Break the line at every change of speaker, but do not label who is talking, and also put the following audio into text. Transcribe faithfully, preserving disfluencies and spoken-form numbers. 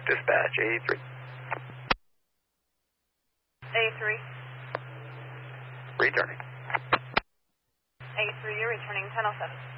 Dispatch, A three.
A three.
Returning.
A three, you're returning ten oh seven.